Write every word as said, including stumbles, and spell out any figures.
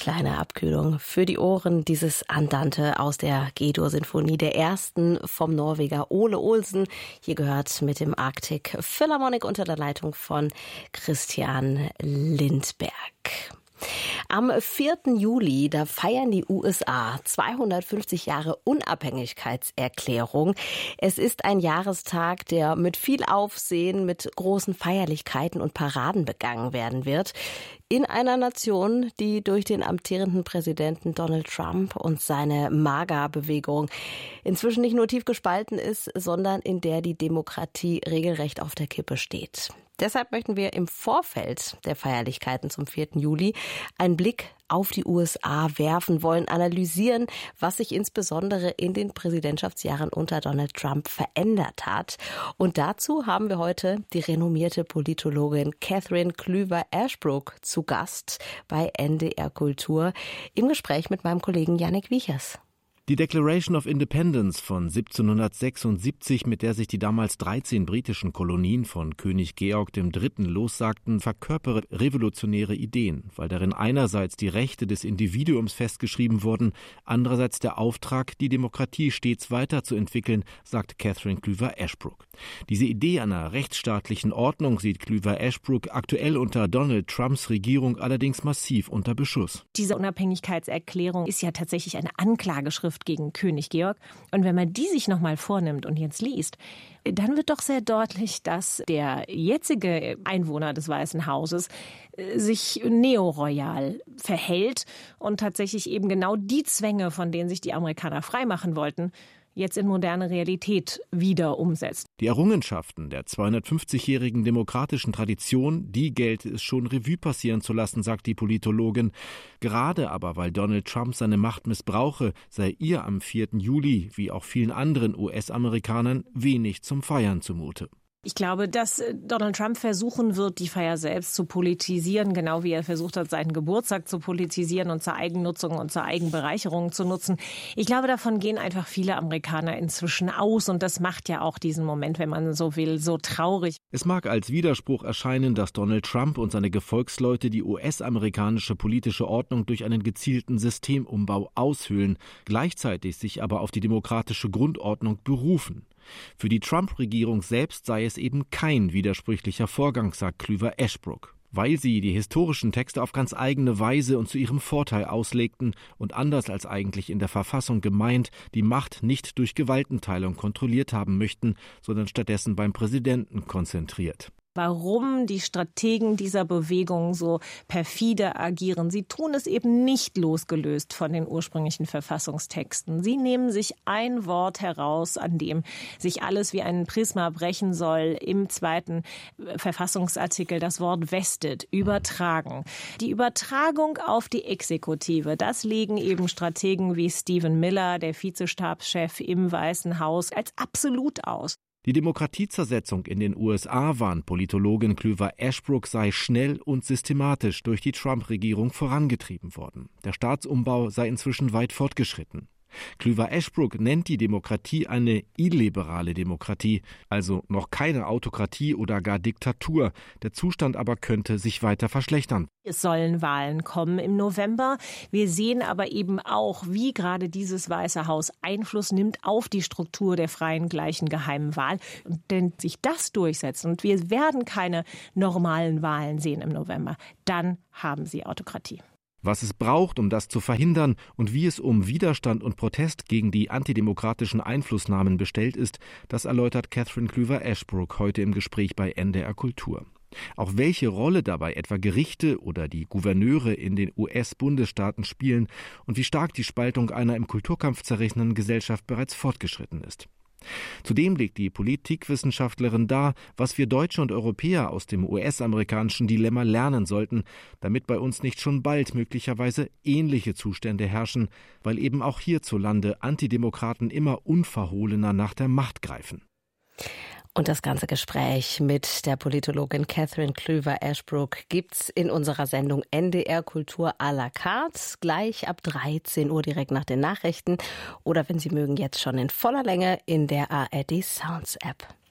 Kleine Abkühlung für die Ohren, dieses Andante aus der G-Dur-Sinfonie, der ersten vom Norweger Ole Olsen. Hier gehört mit dem Arctic Philharmonic unter der Leitung von Christian Lindberg. Am vierten Juli, da feiern die U S A zweihundertfünfzig Jahre Unabhängigkeitserklärung. Es ist ein Jahrestag, der mit viel Aufsehen, mit großen Feierlichkeiten und Paraden begangen werden wird. In einer Nation, die durch den amtierenden Präsidenten Donald Trump und seine MAGA-Bewegung inzwischen nicht nur tief gespalten ist, sondern in der die Demokratie regelrecht auf der Kippe steht. Deshalb möchten wir im Vorfeld der Feierlichkeiten zum vierten Juli einen Blick auf die U S A werfen, wollen analysieren, was sich insbesondere in den Präsidentschaftsjahren unter Donald Trump verändert hat. Und dazu haben wir heute die renommierte Politologin Catherine Klüver-Ashbrook zu Gast bei N D R Kultur im Gespräch mit meinem Kollegen Yannick Wiechers. Die Declaration of Independence von siebzehnhundertsechsundsiebzig, mit der sich die damals dreizehn britischen Kolonien von König Georg der Dritte lossagten, verkörpere revolutionäre Ideen, weil darin einerseits die Rechte des Individuums festgeschrieben wurden, andererseits der Auftrag, die Demokratie stets weiterzuentwickeln, sagt Catherine Klüver-Ashbrook. Diese Idee einer rechtsstaatlichen Ordnung sieht Klüver-Ashbrook aktuell unter Donald Trumps Regierung allerdings massiv unter Beschuss. Diese Unabhängigkeitserklärung ist ja tatsächlich eine Anklageschrift gegen König Georg. Und wenn man die sich nochmal vornimmt und jetzt liest, dann wird doch sehr deutlich, dass der jetzige Einwohner des Weißen Hauses sich neoroyal verhält und tatsächlich eben genau die Zwänge, von denen sich die Amerikaner freimachen wollten, jetzt in moderne Realität wieder umsetzt. Die Errungenschaften der zweihundertfünfzigjährigen demokratischen Tradition, die gelte es schon Revue passieren zu lassen, sagt die Politologin. Gerade aber, weil Donald Trump seine Macht missbrauche, sei ihr am vierten Juli, wie auch vielen anderen U S-Amerikanern, wenig zum Feiern zumute. Ich glaube, dass Donald Trump versuchen wird, die Feier selbst zu politisieren, genau wie er versucht hat, seinen Geburtstag zu politisieren und zur Eigennutzung und zur Eigenbereicherung zu nutzen. Ich glaube, davon gehen einfach viele Amerikaner inzwischen aus und das macht ja auch diesen Moment, wenn man so will, so traurig. Es mag als Widerspruch erscheinen, dass Donald Trump und seine Gefolgsleute die U S-amerikanische politische Ordnung durch einen gezielten Systemumbau aushöhlen, gleichzeitig sich aber auf die demokratische Grundordnung berufen. Für die Trump-Regierung selbst sei es eben kein widersprüchlicher Vorgang, sagt Klüver-Ashbrook, weil sie die historischen Texte auf ganz eigene Weise und zu ihrem Vorteil auslegten und anders als eigentlich in der Verfassung gemeint, die Macht nicht durch Gewaltenteilung kontrolliert haben möchten, sondern stattdessen beim Präsidenten konzentriert. Warum die Strategen dieser Bewegung so perfide agieren. Sie tun es eben nicht losgelöst von den ursprünglichen Verfassungstexten. Sie nehmen sich ein Wort heraus, an dem sich alles wie ein Prisma brechen soll. Im zweiten Verfassungsartikel das Wort vested, übertragen. Die Übertragung auf die Exekutive, das legen eben Strategen wie Stephen Miller, der Vizestabschef im Weißen Haus, als absolut aus. Die Demokratiezersetzung in den U S A, warnt Politologin Klüver-Ashbrook, sei schnell und systematisch durch die Trump-Regierung vorangetrieben worden. Der Staatsumbau sei inzwischen weit fortgeschritten. Klüver-Ashbrook nennt die Demokratie eine illiberale Demokratie, also noch keine Autokratie oder gar Diktatur. Der Zustand aber könnte sich weiter verschlechtern. Es sollen Wahlen kommen im November. Wir sehen aber eben auch, wie gerade dieses Weiße Haus Einfluss nimmt auf die Struktur der freien, gleichen, geheimen Wahl. Und wenn sich das durchsetzt und wir werden keine normalen Wahlen sehen im November, dann haben sie Autokratie. Was es braucht, um das zu verhindern und wie es um Widerstand und Protest gegen die antidemokratischen Einflussnahmen bestellt ist, das erläutert Catherine Klüver-Ashbrook heute im Gespräch bei N D R Kultur. Auch welche Rolle dabei etwa Gerichte oder die Gouverneure in den U S-Bundesstaaten spielen und wie stark die Spaltung einer im Kulturkampf zerrissenen Gesellschaft bereits fortgeschritten ist. Zudem legt die Politikwissenschaftlerin dar, was wir Deutsche und Europäer aus dem U S-amerikanischen Dilemma lernen sollten, damit bei uns nicht schon bald möglicherweise ähnliche Zustände herrschen, weil eben auch hierzulande Antidemokraten immer unverhohlener nach der Macht greifen. Und das ganze Gespräch mit der Politologin Catherine Klüver-Ashbrook gibt's in unserer Sendung N D R Kultur à la carte, gleich ab dreizehn Uhr direkt nach den Nachrichten oder wenn Sie mögen, jetzt schon in voller Länge in der A R D Sounds App.